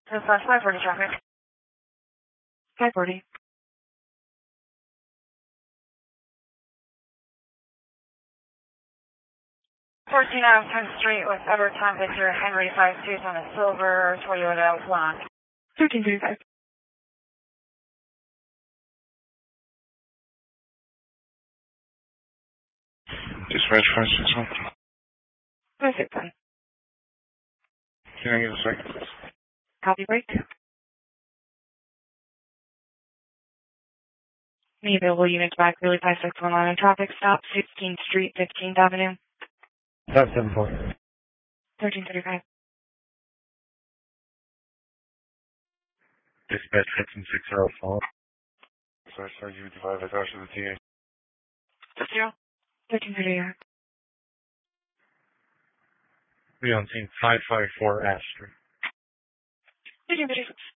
That's 540 traffic. 540. 14 out of 10th Street with Everton Victor Henry 52 on a silver Toyota blonde. 1335. Dispatch 561. 561. Can I get a second, please? Copy break. Any available units back, really 5619 on traffic stop, 16th Street, 15th Avenue. 574. 1335. Dispatch 15604. Dispatch 555, I got you the TA. 0. 1338. We on scene 554 Ash Street. 1336.